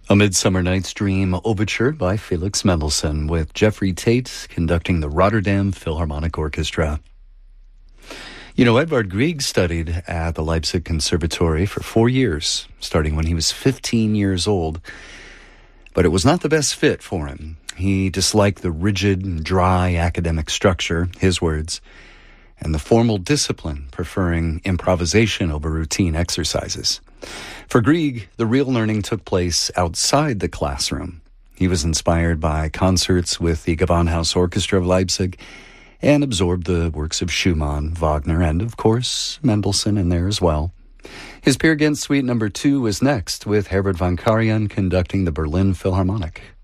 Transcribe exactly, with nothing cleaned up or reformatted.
A Midsummer Night's Dream overture by Felix Mendelssohn, with Jeffrey Tate conducting the Rotterdam Philharmonic Orchestra. You know, Edvard Grieg studied at the Leipzig Conservatory for four years, starting when he was fifteen years old. But it was not the best fit for him. He disliked the rigid and dry academic structure, his words, and the formal discipline, preferring improvisation over routine exercises. For Grieg, the real learning took place outside the classroom. He was inspired by concerts with the Gewandhaus Orchestra of Leipzig and absorbed the works of Schumann, Wagner, and, of course, Mendelssohn in there as well. His Peer Gynt Suite number two is next, with Herbert von Karajan conducting the Berlin Philharmonic.